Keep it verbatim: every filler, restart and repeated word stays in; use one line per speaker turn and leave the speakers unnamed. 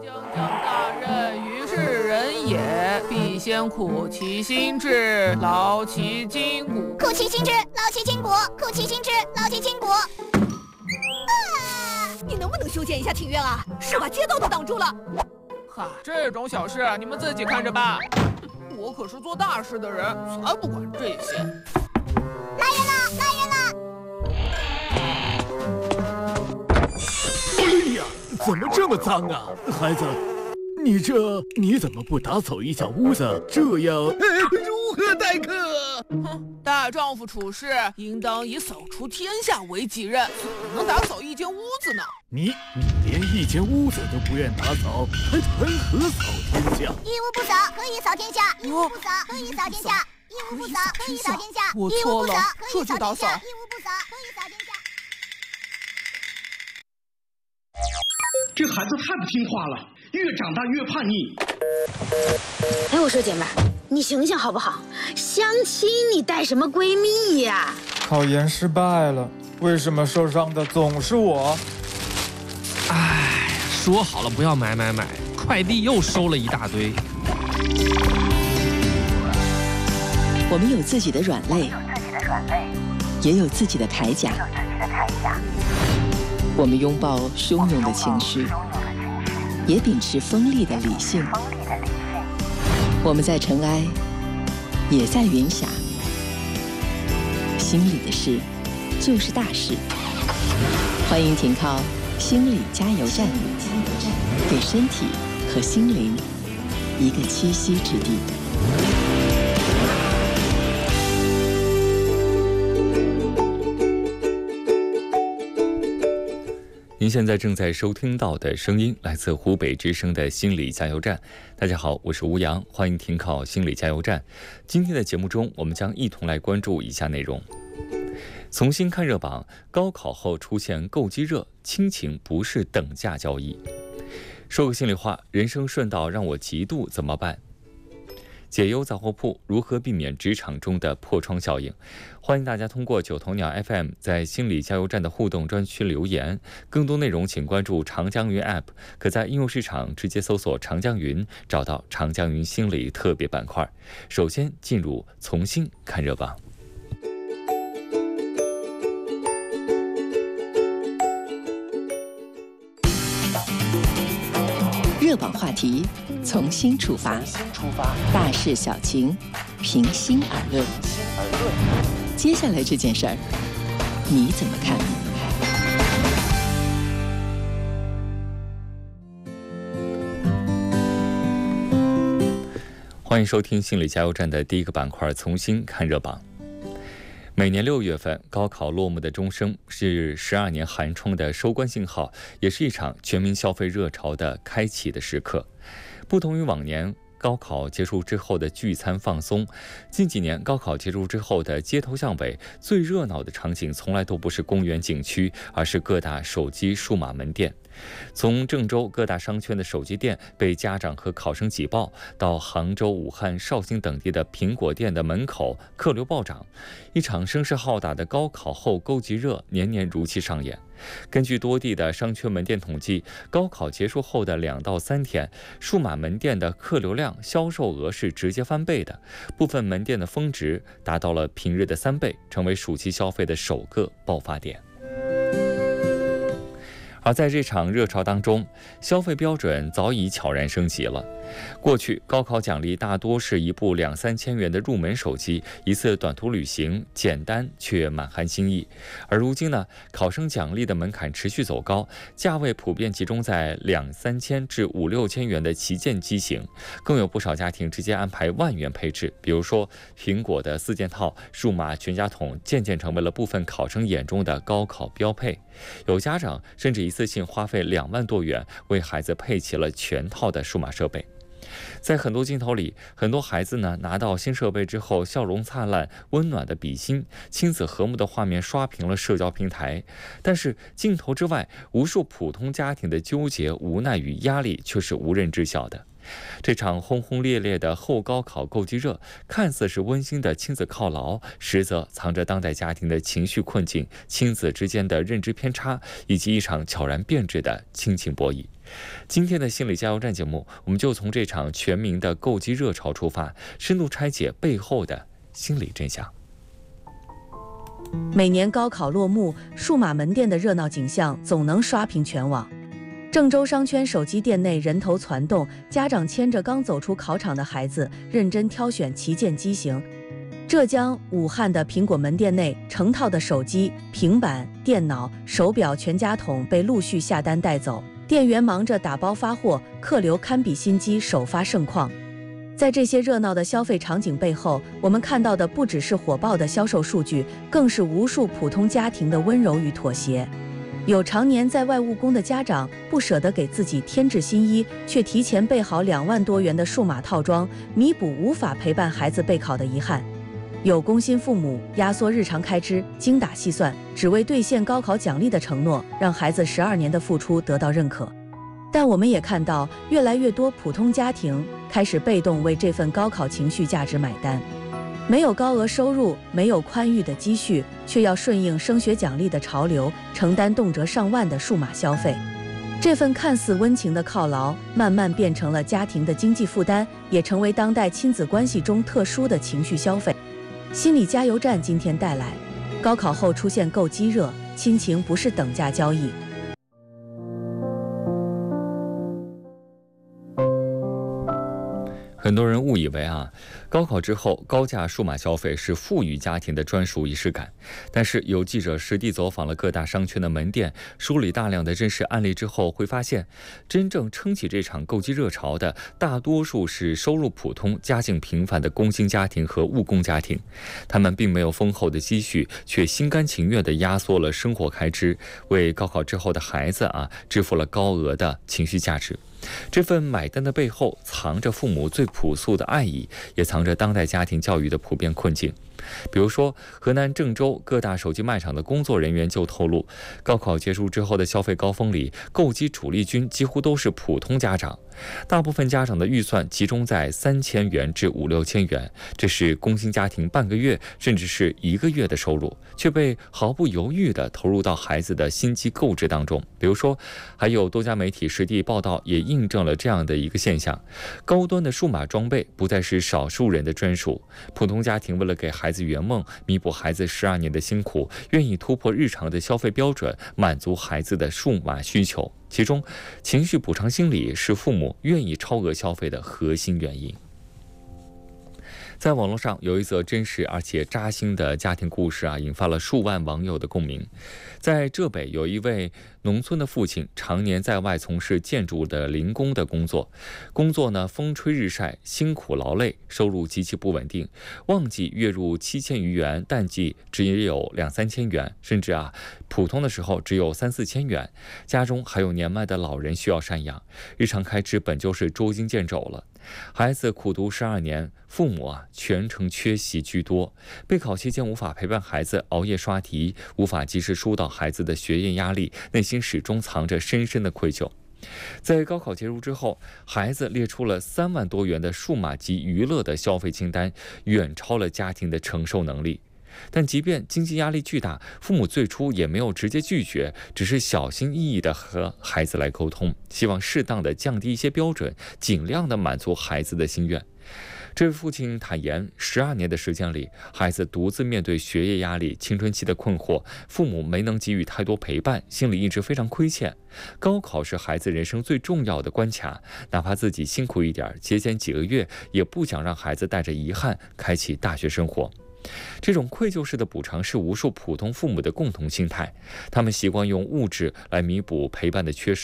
将将大任于是人也，必先苦其心志，劳其筋骨。
苦其心志，劳其筋骨，苦其心志，劳其筋骨。啊！
你能不能修建一下庭院啊？是把街道都挡住了。
哈，这种小事你们自己看着办。我可是做大事的人，才不管这些。
来人了，来人了！
哎呀，怎么这么脏啊，孩子？你这你怎么不打扫一下屋子？这样，哎，如何待客？
哼，大丈夫处事应当以扫除天下为己任，怎么能打扫一间屋子呢？
你你连一间屋子都不愿打扫，还谈何扫天下？
一屋不扫，何以扫天下？一屋不扫，何以扫天下？一屋不扫，何以扫天下？
我错了，这就打扫。
一屋不扫，何以扫天下？
这孩子太不听话了，越长大越叛逆。
哎，我说姐妹儿，你醒醒好不好？相亲你带什么闺蜜呀？
考研失败了，为什么受伤的总是我？
哎，说好了不要买买买，快递又收了一大堆。
我们有自己的软肋，也有自己的铠甲。我们拥抱汹涌的情绪，也秉持锋利的理性。我们在尘埃，也在云霞。心里的事，就是大事。欢迎停靠心理加油站，给身体和心灵一个栖息之地。
您现在正在收听到的声音来自湖北之声的心理加油站。大家好，我是吴阳，欢迎停靠心理加油站。今天的节目中，我们将一同来关注以下内容：从新看热榜，高考后出现购机热，亲情不是等价交易。说个心里话，人生顺道让我嫉妒怎么办？解忧杂货铺，如何避免职场中的破窗效应？欢迎大家通过九头鸟 F M 在心理加油站的互动专区留言。更多内容请关注长江云 App， 可在应用市场直接搜索长江云，找到长江云心理特别板块。首先进入从新看热榜。
热榜话题，从新出发，大事小情，平心而论。接下来这件事儿，你怎么看？
欢迎收听心理加油站的第一个板块，从新看热榜。每年六月份，高考落幕的钟声是十二年寒窗的收官信号，也是一场全民消费热潮的开启的时刻。不同于往年高考结束之后的聚餐放松，近几年高考结束之后的街头巷尾，最热闹的场景从来都不是公园景区，而是各大手机数码门店。从郑州各大商圈的手机店被家长和考生挤爆，到杭州、武汉、绍兴等地的苹果店的门口客流暴涨，一场声势浩大的高考后购机热年年如期上演。根据多地的商圈门店统计，高考结束后的两到三天，数码门店的客流量、销售额是直接翻倍的，部分门店的峰值达到了平日的三倍，成为暑期消费的首个爆发点。而在这场热潮当中，消费标准早已悄然升级了。过去高考奖励大多是一部两三千元的入门手机，一次短途旅行，简单却满含心意。而如今呢，考生奖励的门槛持续走高，价位普遍集中在两三千至五六千元的旗舰机型，更有不少家庭直接安排万元配置，比如说苹果的四件套、数码全家桶，渐渐成为了部分考生眼中的高考标配。有家长甚至一次性花费两万多元为孩子配齐了全套的数码设备。在很多镜头里，很多孩子呢拿到新设备之后，笑容灿烂，温暖的比心，亲子和睦的画面刷屏了社交平台。但是镜头之外，无数普通家庭的纠结、无奈与压力却是无人知晓的。这场轰轰烈烈的后高考购机热，看似是温馨的亲子犒劳，实则藏着当代家庭的情绪困境、亲子之间的认知偏差，以及一场悄然变质的亲情博弈。 今天的心理加油站节目，我们就从这场全民的购机热潮出发，深度拆解背后的心理真相。
每年高考落幕，数码门店的热闹景象总能刷屏全网。郑州商圈手机店内人头攒动，家长牵着刚走出考场的孩子，认真挑选旗舰机型。浙江武汉的苹果门店内，成套的手机、平板、电脑、手表全家桶被陆续下单带走，店员忙着打包发货，客流堪比新机首发盛况。在这些热闹的消费场景背后，我们看到的不只是火爆的销售数据，更是无数普通家庭的温柔与妥协。有常年在外务工的家长，不舍得给自己添置新衣，却提前备好两万多元的数码套装，弥补无法陪伴孩子备考的遗憾。有工薪父母压缩日常开支，精打细算，只为兑现高考奖励的承诺，让孩子十二年的付出得到认可。但我们也看到，越来越多普通家庭开始被动为这份高考情绪价值买单。没有高额收入，没有宽裕的积蓄，却要顺应升学奖励的潮流，承担动辄上万的数码消费。这份看似温情的犒劳，慢慢变成了家庭的经济负担，也成为当代亲子关系中特殊的情绪消费。心理加油站今天带来，高考后出现购机热，亲情不是等价交易。
很多人误以为啊，高考之后高价数码消费是富裕家庭的专属仪式感。但是有记者实地走访了各大商圈的门店，梳理大量的真实案例之后，会发现，真正撑起这场购机热潮的，大多数是收入普通、家境平凡的工薪家庭和务工家庭。他们并没有丰厚的积蓄，却心甘情愿地压缩了生活开支，为高考之后的孩子啊支付了高额的情绪价值。这份买单的背后，藏着父母最朴素的爱意，也藏着当代家庭教育的普遍困境。比如说，河南郑州各大手机卖场的工作人员就透露，高考结束之后的消费高峰里，购机主力军几乎都是普通家长。大部分家长的预算集中在三千元至五六千元，这是工薪家庭半个月甚至是一个月的收入，却被毫不犹豫地投入到孩子的新机购置当中。比如说，还有多家媒体实地报道也印证了这样的一个现象：高端的数码装备不再是少数人的专属，普通家庭为了给孩子圆梦，弥补孩子十二年的辛苦，愿意突破日常的消费标准，满足孩子的数码需求。其中，情绪补偿心理是父母愿意超额消费的核心原因。在网络上有一则真实而且扎心的家庭故事啊，引发了数万网友的共鸣。在浙北有一位农村的父亲，常年在外从事建筑的零工的工作，工作呢风吹日晒，辛苦劳累，收入极其不稳定，旺季月入七千余元，淡季只有两三千元，甚至啊普通的时候只有三四千元。家中还有年迈的老人需要赡养，日常开支本就是捉襟见肘了。孩子苦读十二年，父母啊全程缺席居多，备考期间无法陪伴孩子，熬夜刷题，无法及时疏导孩子的学业压力，内心始终藏着深深的愧疚。在高考结束之后，孩子列出了三万多元的数码及娱乐的消费清单，远超了家庭的承受能力。但即便经济压力巨大，父母最初也没有直接拒绝，只是小心翼翼地和孩子来沟通，希望适当地降低一些标准，尽量地满足孩子的心愿。这位父亲坦言，十二年的时间里，孩子独自面对学业压力、青春期的困惑，父母没能给予太多陪伴，心里一直非常亏欠。高考是孩子人生最重要的关卡，哪怕自己辛苦一点，节俭几个月，也不想让孩子带着遗憾开启大学生活。这种愧疚式的补偿是无数普通父母的共同心态，他们习惯用物质来弥补陪伴的缺失。